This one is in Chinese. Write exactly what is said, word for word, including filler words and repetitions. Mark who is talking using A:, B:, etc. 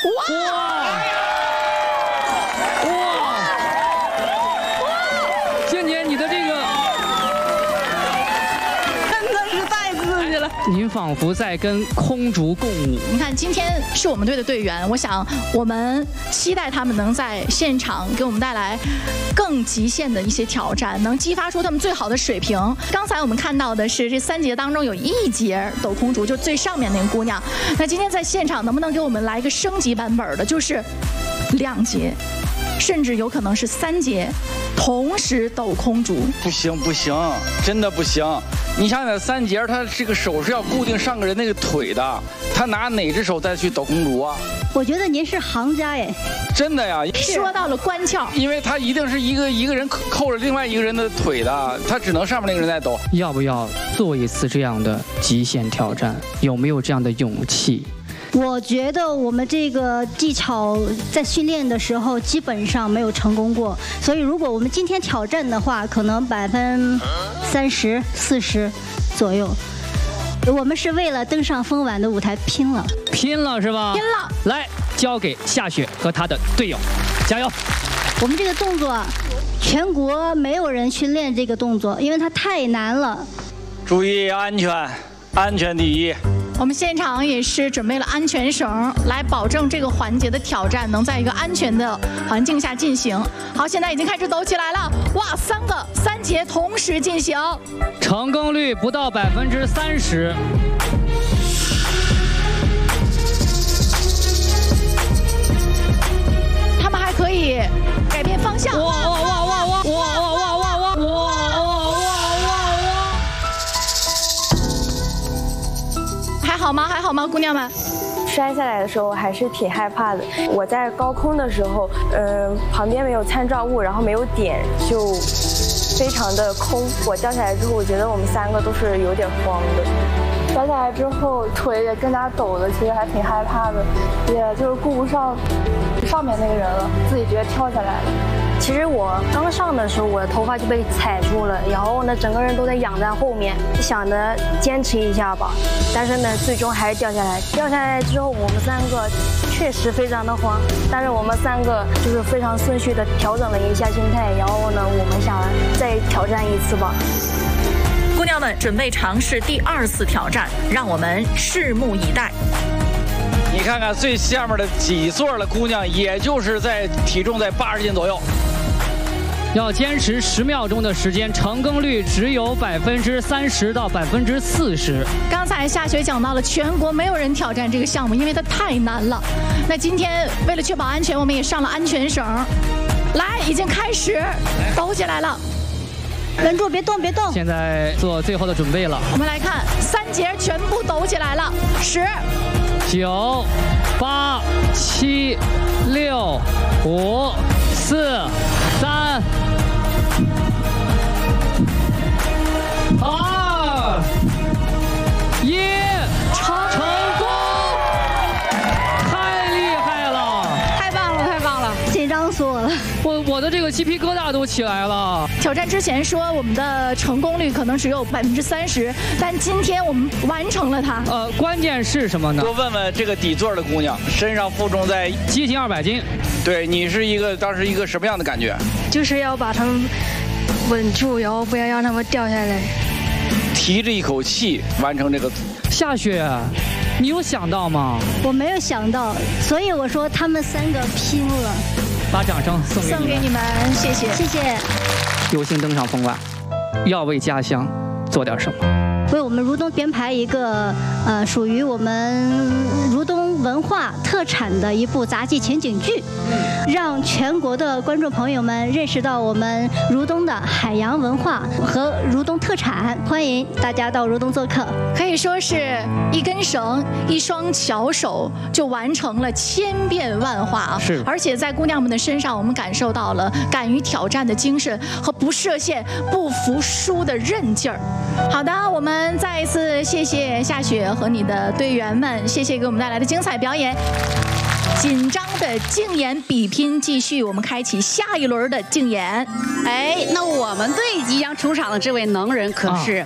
A: 哇！哇！倩姐，你的这个
B: 真的是太刺激了，
A: 您仿佛在跟空竹共舞。
C: 你看，今天是我们队的队员，我想我们期待他们能在现场给我们带来更极限的一些挑战，能激发出他们最好的水平。刚才我们看到的是这三节当中有一节抖空竹，就最上面那个姑娘。那今天在现场能不能给我们来一个升级版本的，就是两节，甚至有可能是三节同时抖空竹？
D: 不行不行，真的不行。你想想，三节他这个手是要固定上个人那个腿的，他拿哪只手再去抖空竹啊？
E: 我觉得您是行家哎，
D: 真的呀，
C: 说到了关窍，
D: 因为他一定是一个一个人扣着另外一个人的腿的，他只能上面那个人在抖。
A: 要不要做一次这样的极限挑战？有没有这样的勇气？
E: 我觉得我们这个技巧在训练的时候基本上没有成功过，所以如果我们今天挑战的话，可能百分三十、四十左右。我们是为了登上风晚的舞台拼了，
A: 拼了是吧？
C: 拼了！
A: 来，交给夏雪和她的队友，加油！
E: 我们这个动作，全国没有人去练这个动作，因为它太难了。
D: 注意安全，安全第一。
C: 我们现场也是准备了安全绳，来保证这个环节的挑战能在一个安全的环境下进行。好，现在已经开始抖起来了，哇，三个三节同时进行，
A: 成功率不到百分之三十。
C: 他们还可以改变方向。
A: 哇哇哇哇哇哇哇哇哇哇哇哇！
C: 还好吗？还好吗，姑娘们？
F: 摔下来的时候还是挺害怕的。我在高空的时候，嗯、呃，旁边没有参照物，然后没有点，就非常的空。我掉下来之后，我觉得我们三个都是有点慌的。掉下来之后，腿也更加抖了，其实还挺害怕的，也就是顾不上上面那个人了，自己直接跳下来了。
G: 其实我刚上的时候，我的头发就被踩住了，然后呢，整个人都在仰在后面，想着坚持一下吧，但是呢，最终还是掉下来。掉下来之后，我们三个确实非常的慌，但是我们三个就是非常顺序的调整了一下心态，然后呢，我们想再挑战一次吧。
H: 姑娘们准备尝试第二次挑战，让我们拭目以待。
D: 你看看最下面的几座的姑娘，也就是在体重在八十斤左右。
A: 要坚持十秒钟的时间，成功率只有百分之三十到百分之四十。
C: 刚才夏雪讲到了，全国没有人挑战这个项目，因为它太难了。那今天为了确保安全，我们也上了安全绳。来，已经开始抖起来了。
E: 忍住，别动，别动。
A: 现在做最后的准备了。
C: 我们来看，三节全部抖起来了，十、
A: 九、八、七、六、五、四、三、二、一，成功！太厉害了！
B: 太棒了，太棒了！
E: 紧张死我了，
A: 我我的这个鸡皮疙瘩都起来了。
C: 挑战之前说我们的成功率可能只有百分之三十，但今天我们完成了它。
A: 呃，关键是什么呢？
D: 多问问这个底座的姑娘，身上负重在
A: 接近二百斤。
D: 对你是一个当时一个什么样的感觉？
G: 就是要把他们稳住，然后不要让他们掉下来。
D: 提着一口气完成这个。
A: 夏雪，你有想到吗？
E: 我没有想到，所以我说他们三个拼了。
A: 把掌声送给你们，
C: 送给你们，谢谢，
E: 谢谢。
A: 有幸登上风晚，要为家乡做点什么？
E: 为我们如东编排一个呃属于我们如东文化特产的一部杂技情景剧，让全国的观众朋友们认识到我们如东的海洋文化和如东特产。欢迎大家到如东做客。
C: 可以说是一根绳，一双巧手就完成了千变万化啊！
A: 是，
C: 而且在姑娘们的身上，我们感受到了敢于挑战的精神和不设限、不服输的韧劲儿。好的，我们再一次谢谢夏雪和你的队员们，谢谢给我们带来的精彩表演。紧张的竞演比拼继续，我们开启下一轮的竞演。
B: 哎，那我们队即将出场的这位能人可是